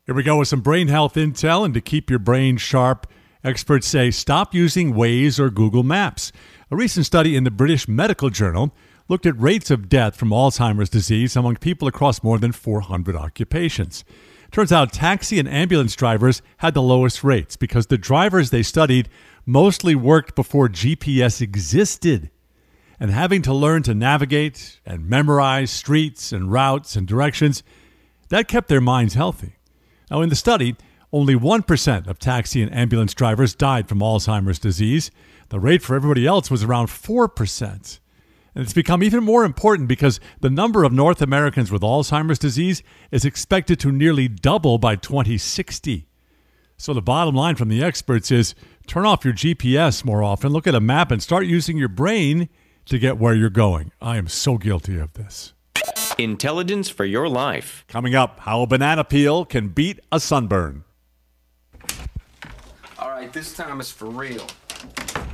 Here we go with some brain health intel, and to keep your brain sharp, experts say stop using Waze or Google Maps. A recent study in the British Medical Journal looked at rates of death from Alzheimer's disease among people across more than 400 occupations. Turns out taxi and ambulance drivers had the lowest rates because the drivers they studied mostly worked before GPS existed. And having to learn to navigate and memorize streets and routes and directions, that kept their minds healthy. Now, in the study, only 1% of taxi and ambulance drivers died from Alzheimer's disease. The rate for everybody else was around 4%. And it's become even more important because the number of North Americans with Alzheimer's disease is expected to nearly double by 2060. So the bottom line from the experts is turn off your GPS more often, look at a map, and start using your brain to get where you're going. I am so guilty of this. Intelligence for your life. Coming up, how a banana peel can beat a sunburn. All right, this time is for real.